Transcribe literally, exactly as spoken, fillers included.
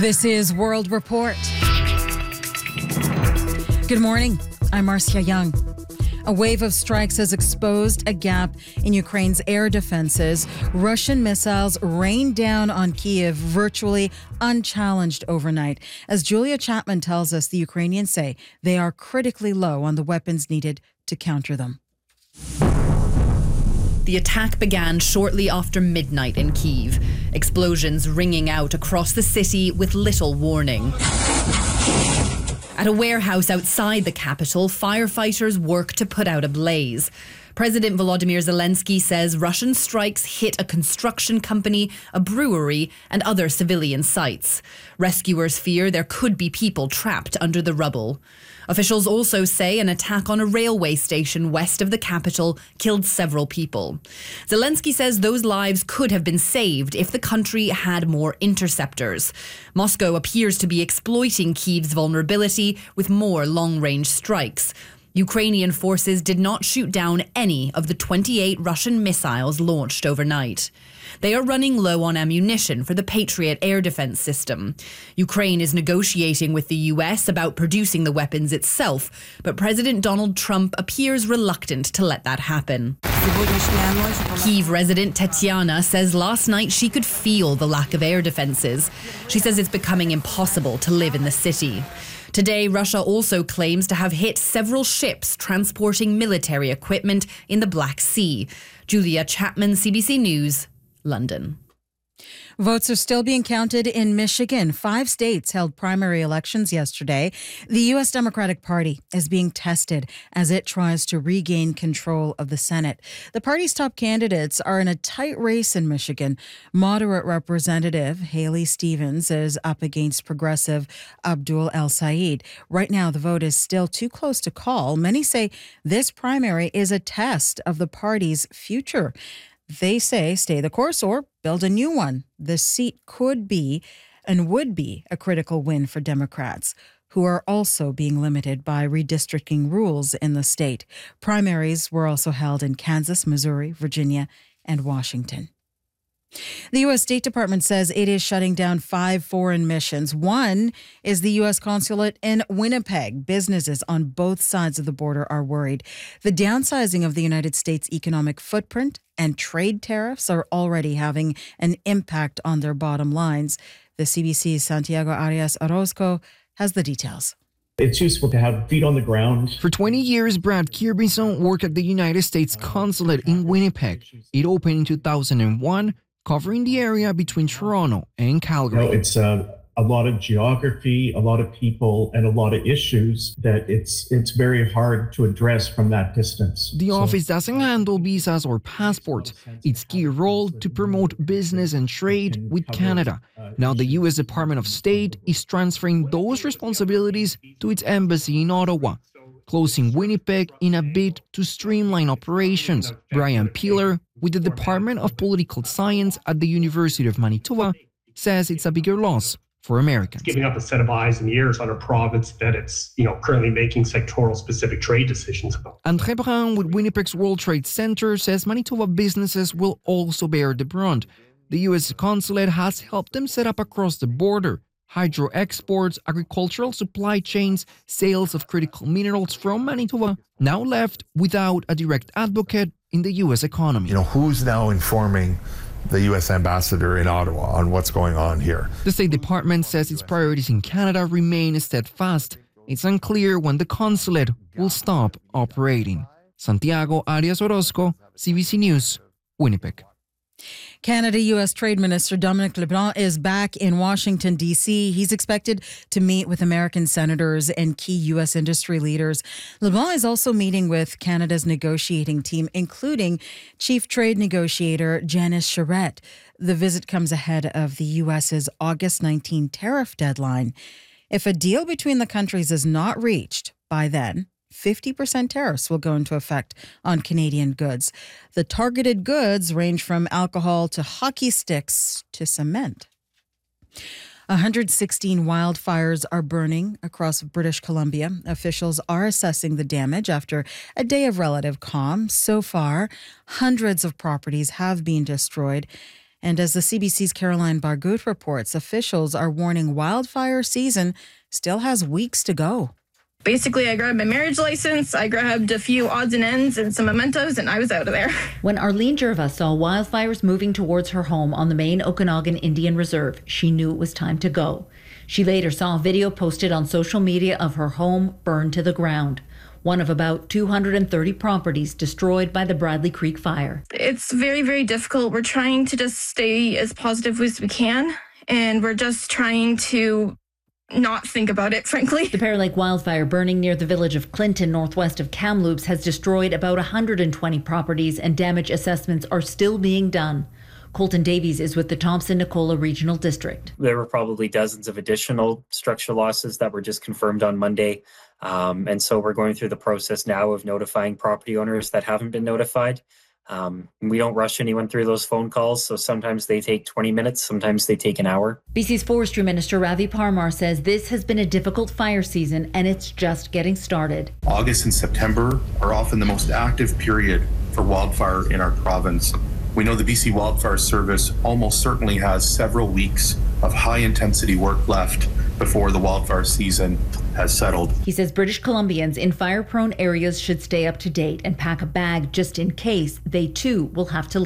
This is World Report. Good morning. I'm Marcia Young. A wave of strikes has exposed a gap in Ukraine's air defenses. Russian missiles rained down on Kyiv virtually unchallenged overnight. As Julia Chapman tells us, the Ukrainians say they are critically low on the weapons needed to counter them. The attack began shortly after midnight in Kyiv, explosions ringing out across the city with little warning. At a warehouse outside the capital, firefighters work to put out a blaze. President Volodymyr Zelensky says Russian strikes hit a construction company, a brewery, and other civilian sites. Rescuers fear there could be people trapped under the rubble. Officials also say an attack on a railway station west of the capital killed several people. Zelensky says those lives could have been saved if the country had more interceptors. Moscow appears to be exploiting Kyiv's vulnerability with more long-range strikes. Ukrainian forces did not shoot down any of the twenty-eight Russian missiles launched overnight. They are running low on ammunition for the Patriot air defense system. Ukraine is negotiating with the U S about producing the weapons itself, but President Donald Trump appears reluctant to let that happen. Kyiv resident Tetiana says last night she could feel the lack of air defenses. She says it's becoming impossible to live in the city. Today, Russia also claims to have hit several ships transporting military equipment in the Black Sea. Julia Chapman, C B C News, London. Votes are still being counted in Michigan. Five states held primary elections yesterday. The U S Democratic Party is being tested as it tries to regain control of the Senate. The party's top candidates are in a tight race in Michigan. Moderate Representative Haley Stevens is up against progressive Abdul El-Sayed. Right now, the vote is still too close to call. Many say this primary is a test of the party's future. They say stay the course or build a new one. The seat could be and would be a critical win for Democrats, who are also being limited by redistricting rules in the state. Primaries were also held in Kansas, Missouri, Virginia, and Washington. The U S State Department says it is shutting down five foreign missions. One is the U S consulate in Winnipeg. Businesses on both sides of the border are worried. The downsizing of the United States' economic footprint and trade tariffs are already having an impact on their bottom lines. The C B C's Santiago Arias Orozco has the details. It's useful to have feet on the ground. For twenty years, Brad Kirbison worked at the United States consulate in Winnipeg. It opened in two thousand one, covering the area between Toronto and Calgary. You know, it's uh, a lot of geography, a lot of people, and a lot of issues that it's it's very hard to address from that distance. The so, office doesn't handle visas or passports. Its key role to promote business and trade with Canada. Now the U S Department of State is transferring those responsibilities to its embassy in Ottawa, closing Winnipeg in a bid to streamline operations. Brian Peeler, with the Department of Political Science at the University of Manitoba, says it's a bigger loss for Americans. Giving up a set of eyes and ears on a province that it's, you know, currently making sectoral specific trade decisions about. André Brun with Winnipeg's World Trade Center says Manitoba businesses will also bear the brunt. The U S consulate has helped them set up across the border. Hydro exports, agricultural supply chains, sales of critical minerals from Manitoba, now left without a direct advocate in the U S economy. You know, who's now informing the U S ambassador in Ottawa on what's going on here? The State Department says its priorities in Canada remain steadfast. It's unclear when the consulate will stop operating. Santiago Arias Orozco, C B C News, Winnipeg. Canada-U S Trade Minister Dominic LeBlanc is back in Washington, D C. He's expected to meet with American senators and key U S industry leaders. LeBlanc is also meeting with Canada's negotiating team, including Chief Trade Negotiator Janice Charette. The visit comes ahead of the U S's August nineteenth tariff deadline. If a deal between the countries is not reached by then, fifty percent tariffs will go into effect on Canadian goods. The targeted goods range from alcohol to hockey sticks to cement. one hundred sixteen wildfires are burning across British Columbia. Officials are assessing the damage after a day of relative calm. So far, hundreds of properties have been destroyed, And as the C B C's Caroline Bargut reports, officials are warning wildfire season still has weeks to go. Basically, I grabbed my marriage license, I grabbed a few odds and ends and some mementos, and I was out of there. When Arlene Gerva saw wildfires moving towards her home on the main Okanagan Indian Reserve, she knew it was time to go. She later saw a video posted on social media of her home burned to the ground, one of about two hundred thirty properties destroyed by the Bradley Creek fire. It's very, very difficult. We're trying to just stay as positive as we can, and we're just trying to not think about it, frankly. The Bear Lake wildfire burning near the village of Clinton, northwest of Kamloops, has destroyed about one hundred twenty properties, and damage assessments are still being done. Colton Davies is with the Thompson-Nicola Regional District. There were probably dozens of additional structure losses that were just confirmed on Monday. Um, and so we're going through the process now of notifying property owners that haven't been notified. Um, we don't rush anyone through those phone calls, so sometimes they take twenty minutes, sometimes they take an hour. B C's Forestry Minister Ravi Parmar says this has been a difficult fire season and it's just getting started. August and September are often the most active period for wildfire in our province. We know the B C Wildfire Service almost certainly has several weeks of high-intensity work left before the wildfire season has settled. He says British Columbians in fire-prone areas should stay up to date and pack a bag just in case they too will have to